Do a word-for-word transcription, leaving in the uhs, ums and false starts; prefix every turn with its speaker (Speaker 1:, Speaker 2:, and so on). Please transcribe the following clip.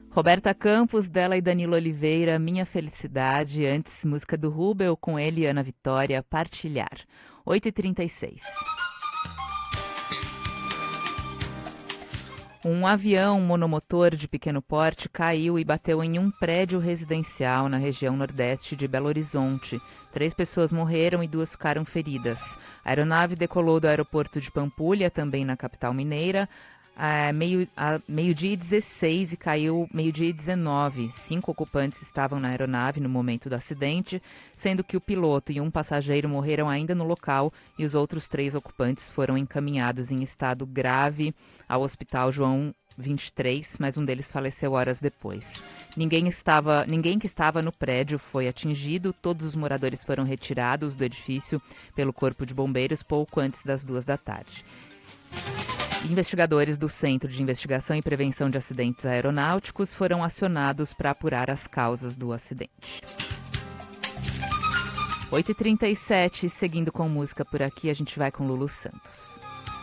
Speaker 1: Roberta Campos, dela e Danilo Oliveira, Minha Felicidade. Antes, música do Rubel com ele e Ana Vitória, Partilhar. oito e trinta e seis. Um avião monomotor de pequeno porte caiu e bateu em um prédio residencial na região nordeste de Belo Horizonte. Três pessoas morreram e duas ficaram feridas. A aeronave decolou do aeroporto de Pampulha, também na capital mineira, a meio, a meio-dia e dezesseis e caiu meio-dia e dezenove. Cinco ocupantes estavam na aeronave no momento do acidente, sendo que o piloto e um passageiro morreram ainda no local e os outros três ocupantes foram encaminhados em estado grave ao Hospital João vinte e três, mas um deles faleceu horas depois. Ninguém, estava, ninguém que estava no prédio foi atingido, todos os moradores foram retirados do edifício pelo Corpo de Bombeiros pouco antes das duas da tarde. Investigadores do Centro de Investigação e Prevenção de Acidentes Aeronáuticos foram acionados para apurar as causas do acidente. oito e trinta e sete, seguindo com música por aqui, a gente vai com Lulu Santos.